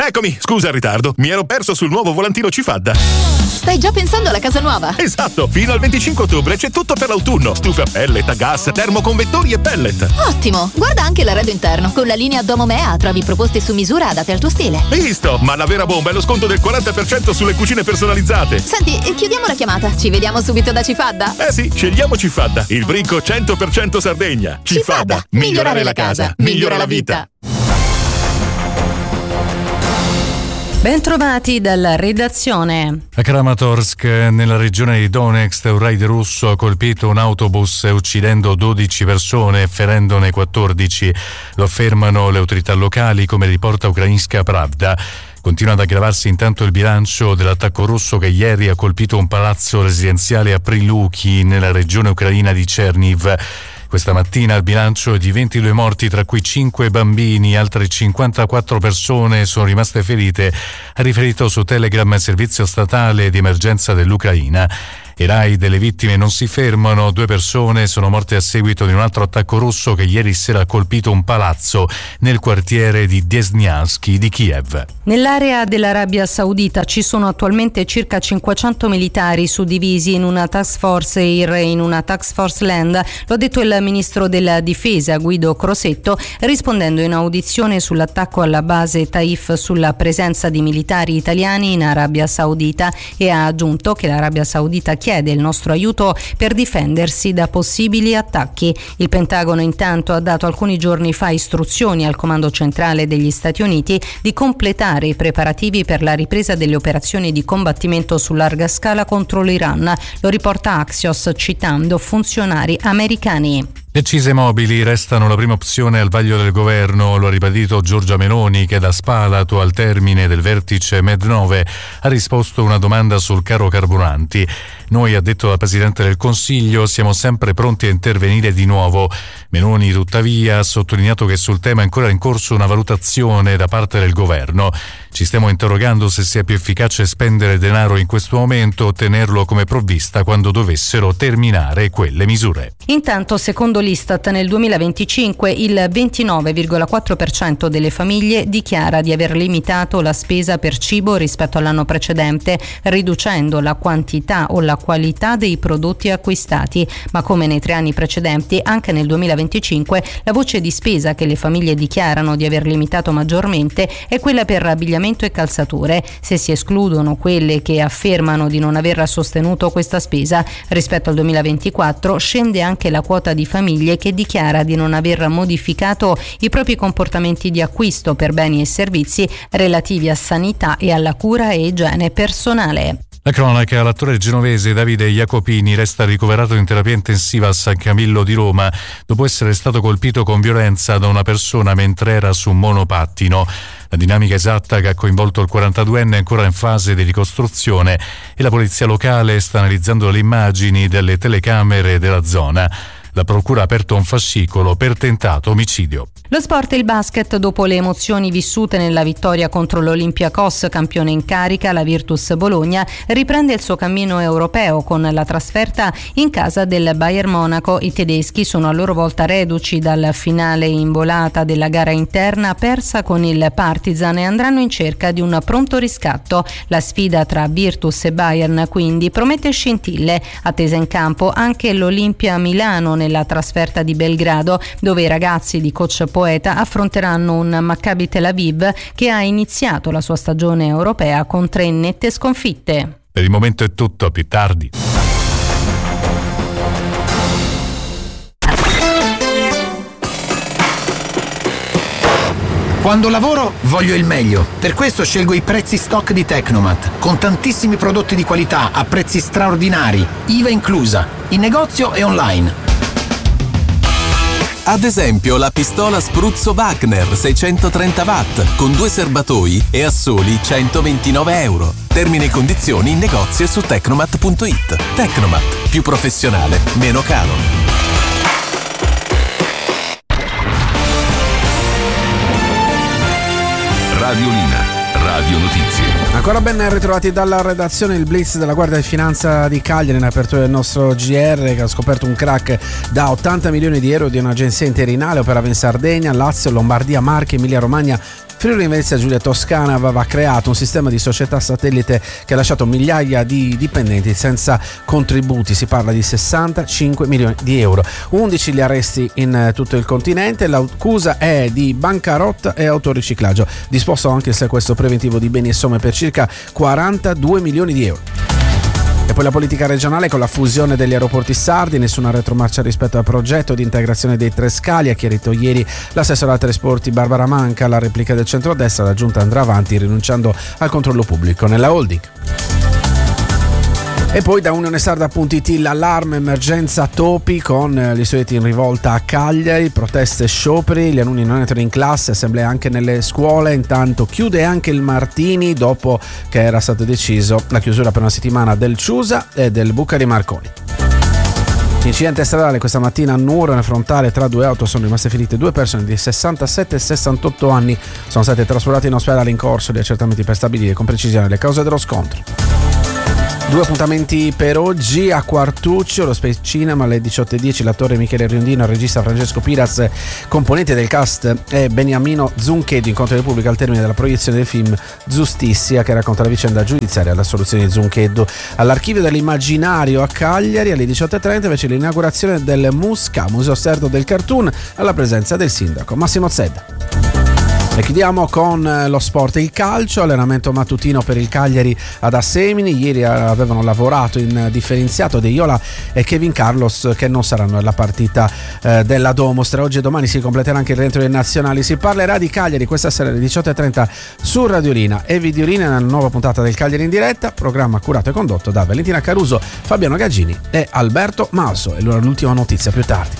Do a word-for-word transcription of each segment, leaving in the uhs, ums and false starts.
Eccomi, scusa il ritardo. Mi ero perso sul nuovo volantino Cifadda. Stai già pensando alla casa nuova? Esatto, fino al venticinque ottobre c'è tutto per l'autunno. Stufe a pellet, a gas, termoconvettori e pellet. Ottimo, guarda anche l'arredo interno. Con la linea Domomea trovi proposte su misura adatte al tuo stile. Visto, ma la vera bomba è lo sconto del quaranta per cento sulle cucine personalizzate. Senti, chiudiamo la chiamata. Ci vediamo subito da Cifadda? Eh sì, scegliamo Cifadda, il brico cento per cento Sardegna. Cifadda, Cifadda. Migliorare la casa, migliora la vita. Bentrovati dalla redazione. A Kramatorsk, nella regione di Donetsk, un raid russo ha colpito un autobus uccidendo dodici persone e ferendone quattordici. Lo affermano le autorità locali, come riporta Ukrainska Pravda. Continua ad aggravarsi intanto il bilancio dell'attacco russo che ieri ha colpito un palazzo residenziale a Priluki, nella regione ucraina di Cherniv. Questa mattina il bilancio è di ventidue morti, tra cui cinque bambini, altre cinquantaquattro persone sono rimaste ferite, ha riferito su Telegram il servizio statale di emergenza dell'Ucraina. I raid delle vittime non si fermano, due persone sono morte a seguito di un altro attacco russo che ieri sera ha colpito un palazzo nel quartiere di Desnyansk di Kiev. Nell'area dell'Arabia Saudita ci sono attualmente circa cinquecento militari suddivisi in una task force Air e in una task force Land, lo ha detto il ministro della difesa Guido Crosetto, rispondendo in audizione sull'attacco alla base Taif sulla presenza di militari italiani in Arabia Saudita, e ha aggiunto che l'Arabia Saudita chiede il nostro aiuto per difendersi da possibili attacchi. Il Pentagono intanto ha dato alcuni giorni fa istruzioni al comando centrale degli Stati Uniti di completare i preparativi per la ripresa delle operazioni di combattimento su larga scala contro l'Iran. Lo riporta Axios citando funzionari americani. Le accise mobili restano la prima opzione al vaglio del governo, lo ha ribadito Giorgia Meloni, che da Spalato al termine del vertice Med nove ha risposto a una domanda sul caro carburanti. Noi, ha detto la Presidente del Consiglio, siamo sempre pronti a intervenire di nuovo. Meloni tuttavia ha sottolineato che sul tema è ancora in corso una valutazione da parte del governo. Ci stiamo interrogando se sia più efficace spendere denaro in questo momento o tenerlo come provvista quando dovessero terminare quelle misure. Intanto, secondo l'Istat, nel duemilaventicinque il ventinove virgola quattro per cento delle famiglie dichiara di aver limitato la spesa per cibo rispetto all'anno precedente, riducendo la quantità o la qualità dei prodotti acquistati. Ma come nei tre anni precedenti, anche nel duemilaventicinque la voce di spesa che le famiglie dichiarano di aver limitato maggiormente è quella per abbigliamento e calzature. Se si escludono quelle che affermano di non aver sostenuto questa spesa, rispetto al duemilaventiquattro scende anche la quota di famiglie che dichiara di non aver modificato i propri comportamenti di acquisto per beni e servizi relativi a sanità e alla cura e igiene personale. La cronaca: l'attore genovese Davide Jacopini resta ricoverato in terapia intensiva a San Camillo di Roma dopo essere stato colpito con violenza da una persona mentre era su un monopattino. La dinamica esatta che ha coinvolto il quarantaduenne è ancora in fase di ricostruzione e la polizia locale sta analizzando le immagini delle telecamere della zona. La procura ha aperto un fascicolo per tentato omicidio. Lo sport e il basket: dopo le emozioni vissute nella vittoria contro l'Olympiakos, campione in carica, la Virtus Bologna riprende il suo cammino europeo con la trasferta in casa del Bayern Monaco. I tedeschi sono a loro volta reduci dal finale in volata della gara interna persa con il Partizan e andranno in cerca di un pronto riscatto. La sfida tra Virtus e Bayern quindi promette scintille. Attesa in campo anche l'Olimpia Milano nella trasferta di Belgrado, dove i ragazzi di coach Poeta affronteranno un Maccabi Tel Aviv che ha iniziato la sua stagione europea con tre nette sconfitte. Per il momento è tutto, più tardi. Quando lavoro voglio il meglio, per questo scelgo i prezzi stock di Tecnomat, con tantissimi prodotti di qualità a prezzi straordinari, I V A inclusa, in negozio e online. Ad esempio la pistola Spruzzo Wagner seicentotrenta watt con due serbatoi e a soli centoventinove euro. Termini e condizioni in negozio e su tecnomat punto it. Tecnomat, più professionale, meno caro. Radiolina, Radio Notizie. Ancora ben ritrovati dalla redazione. Il blitz della Guardia di Finanza di Cagliari in apertura del nostro G R, che ha scoperto un crack da ottanta milioni di euro di un'agenzia interinale, operava in Sardegna, Lazio, Lombardia, Marche, Emilia Romagna, Friuli Venezia Giulia Toscana aveva creato un sistema di società satellite che ha lasciato migliaia di dipendenti senza contributi, si parla di sessantacinque milioni di euro, undici gli arresti in tutto il continente, l'accusa è di bancarotta e autoriciclaggio, disposto anche il sequestro preventivo di beni e somme per circa quarantadue milioni di euro. E poi la politica regionale con la fusione degli aeroporti sardi, nessuna retromarcia rispetto al progetto di integrazione dei Trescali, ha chiarito ieri l'assessore ai trasporti Barbara Manca. La replica del centrodestra, la giunta andrà avanti rinunciando al controllo pubblico nella holding. E poi da Unione Sarda punto it l'allarme emergenza topi con gli studenti in rivolta a Cagliari, proteste e scioperi, gli alunni non entrano in classe, assemblee anche nelle scuole, intanto chiude anche il Martini dopo che era stato deciso la chiusura per una settimana del Ciusa e del Bucari Marconi. Incidente stradale questa mattina a Nuoro, nel frontale tra due auto sono rimaste ferite due persone di sessantasette e sessantotto anni, sono state trasportate in ospedale in corso di accertamenti per stabilire con precisione le cause dello scontro. Due appuntamenti per oggi a Quartuccio, lo Space Cinema alle diciotto e dieci, l'attore Michele Riondino, il regista Francesco Piraz, componente del cast, e Beniamino Zuncheddu, incontro del pubblico al termine della proiezione del film Giustizia, che racconta la vicenda giudiziaria alla soluzione di Zuncheddu. All'Archivio dell'Immaginario a Cagliari alle diciotto e trenta invece l'inaugurazione del MUSCA, Museo Sardo del Cartoon, alla presenza del sindaco Massimo Zedda. E chiudiamo con lo sport, il calcio, allenamento mattutino per il Cagliari ad Assemini. Ieri avevano lavorato in differenziato De Iola e Kevin Carlos, che non saranno nella partita eh, della Domostra. Oggi e domani si completerà anche il rientro dei nazionali. Si parlerà di Cagliari questa sera alle diciotto e trenta su Radiolina e Videolina nella nuova puntata del Cagliari in diretta, programma curato e condotto da Valentina Caruso, Fabiano Gaggini e Alberto Maso. E allora l'ultima notizia più tardi.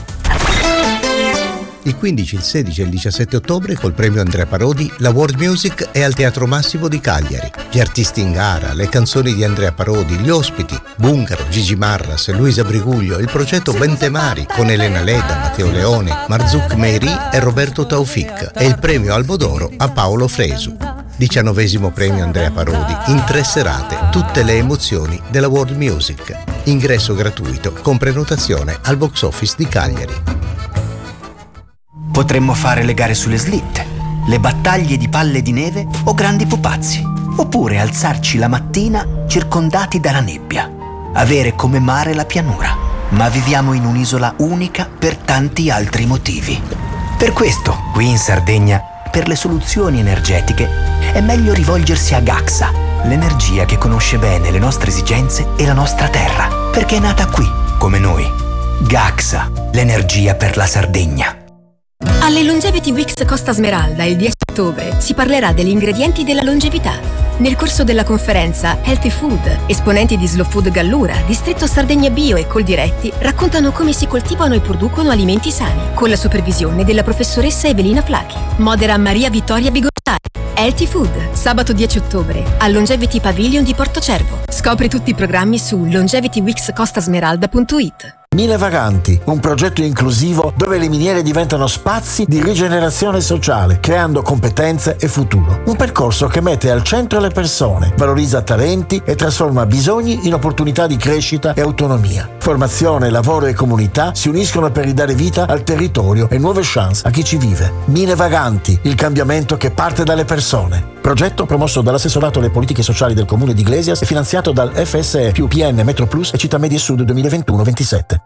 Il quindici, il sedici e il diciassette ottobre col premio Andrea Parodi la World Music è al Teatro Massimo di Cagliari. Gli artisti in gara, le canzoni di Andrea Parodi, gli ospiti, Bungaro, Gigi Marras, Luisa Briguglio, il progetto Bentemari con Elena Leda, Matteo Leone, Marzouk Meiri e Roberto Taufik e il premio Albodoro a Paolo Fresu. diciannovesimo premio Andrea Parodi, in tre serate, tutte le emozioni della World Music. Ingresso gratuito con prenotazione al box office di Cagliari. Potremmo fare le gare sulle slitte, le battaglie di palle di neve o grandi pupazzi. Oppure alzarci la mattina circondati dalla nebbia. Avere come mare la pianura. Ma viviamo in un'isola unica per tanti altri motivi. Per questo, qui in Sardegna, per le soluzioni energetiche, è meglio rivolgersi a Gaxa, l'energia che conosce bene le nostre esigenze e la nostra terra, perché è nata qui, come noi. Gaxa, l'energia per la Sardegna. Alle Longevity Weeks Costa Smeralda il dieci ottobre si parlerà degli ingredienti della longevità. Nel corso della conferenza Healthy Food, esponenti di Slow Food Gallura, Distretto Sardegna Bio e Coldiretti raccontano come si coltivano e producono alimenti sani, con la supervisione della professoressa Evelina Flachi. Modera Maria Vittoria Bigocciari. Healthy Food, sabato dieci ottobre, al Longevity Pavilion di Portocervo. Scopri tutti i programmi su longevity weeks costa smeralda punto it. Mine Vaganti, un progetto inclusivo dove le miniere diventano spazi di rigenerazione sociale, creando competenze e futuro. Un percorso che mette al centro le persone, valorizza talenti e trasforma bisogni in opportunità di crescita e autonomia. Formazione, lavoro e comunità si uniscono per ridare vita al territorio e nuove chance a chi ci vive. Mine Vaganti, il cambiamento che parte dalle persone. Progetto promosso dall'assessorato alle politiche sociali del comune di Iglesias e finanziato dal F S E più P N Metro Plus e Città Media Sud duemilaventuno ventisette.